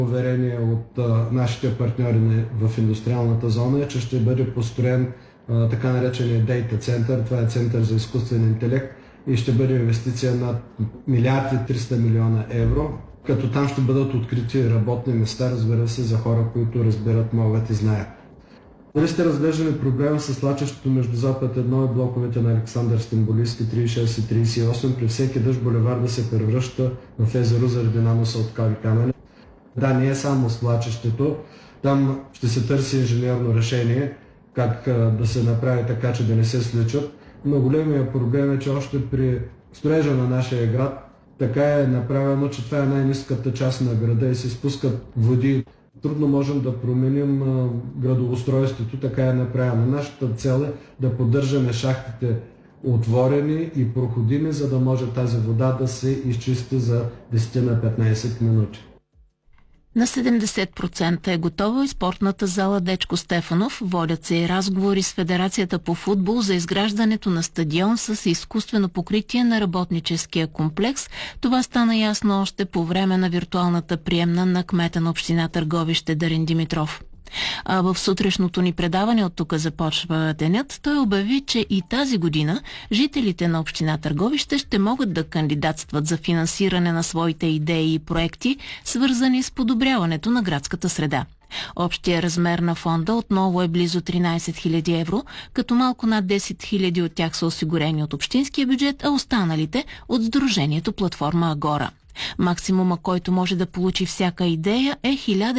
уверение от нашите партньори в индустриалната зона е, че ще бъде построен така наречения Data Center. Това е център за изкуствен интелект и ще бъде инвестиция на 1,3 милиона евро, като там ще бъдат открити работни места, разбира се, за хора, които разбират, могат и знаят. Дали сте разглеждали проблема с свлачището между Запад 1 и блоковете на Александър Стамболийски 36 и 38, при всеки дъжд булевар да се превръща в езеро заради наноса от кави камъни? Да, не е само свлачището, там ще се търси инженерно решение, как да се направи така, че да не се сличат, но големия проблем е, че още при строежа на нашия град така е направено, че това е най-ниската част на града и се спускат води. Трудно можем да променим градоустройството, така е направено. Нашата цел е да поддържаме шахтите отворени и проходими, за да може тази вода да се изчисти за 10 на 15 минути. На 70% е готова и спортната зала Дечко Стефанов. Водят се и разговори с Федерацията по футбол за изграждането на стадион с изкуствено покритие на работническия комплекс. Това стана ясно още по време на виртуалната приемна на кмета на община Търговище Дарин Димитров. А в сутрешното ни предаване от тук започва денят, той обяви, че и тази година жителите на община Търговище ще могат да кандидатстват за финансиране на своите идеи и проекти, свързани с подобряването на градската среда. Общия размер на фонда отново е близо 13 000 евро, като малко над 10 000 от тях са осигурени от общинския бюджет, а останалите от сдружението Платформа Агора. Максимума, който може да получи всяка идея, е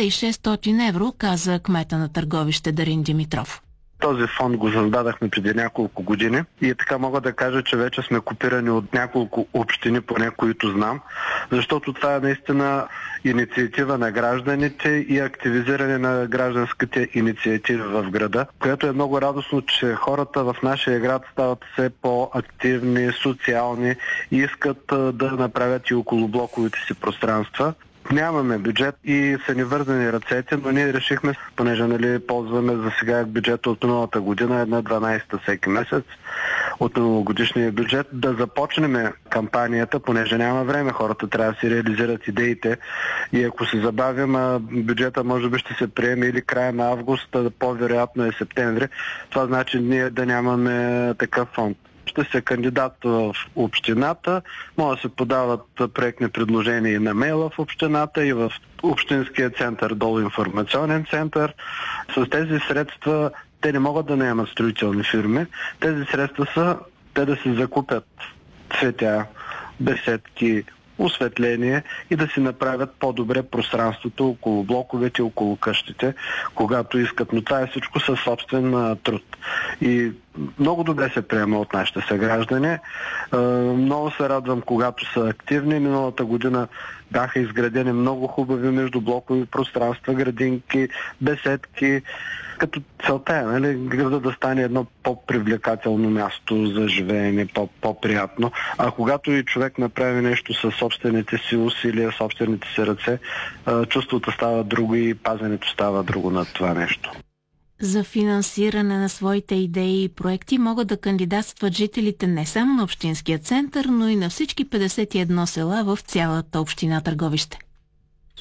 1600 евро, каза кмета на Търговище Дарин Димитров. Този фонд го създадахме преди няколко години и така мога да кажа, че вече сме копирани от няколко общини, поне които знам, защото това е наистина инициатива на гражданите и активизиране на гражданските инициативи в града, което е много радостно, че хората в нашия град стават все по-активни, социални и искат да направят и околоблоковите си пространства. Нямаме бюджет и са ни вързани ръцете, но ние решихме, понеже ползваме за сега бюджета от миналата година, 1/12 всеки месец от миналогодишния бюджет, да започнем кампанията, понеже няма време, хората трябва да си реализират идеите и ако се забавим, бюджета може би ще се приеме или края на август, по-вероятно е септември, това значи ние да нямаме такъв фонд. Ще се кандидатства в общината, може да се подават проектни предложения и на мейла в общината и в общинския център, долу информационен център. С тези средства те не могат да наемат строителни фирми. Тези средства са те да се закупят цветя, беседки, осветление и да си направят по-добре пространството около блоковете, около къщите, когато искат. Но това е всичко със собствен труд. И много добре се приема от нашите съграждани. Много се радвам, когато са активни. Миналата година бяха изградени много хубави междублокови пространства, градинки, беседки. Като целта е, града да стане едно по-привлекателно място за живеене, по-приятно. А когато и човек направи нещо със собствените си усилия, собствените си ръце, чувството става друго и пазенето става друго на това нещо. За финансиране на своите идеи и проекти могат да кандидатстват жителите не само на общинския център, но и на всички 51 села в цялата община Търговище.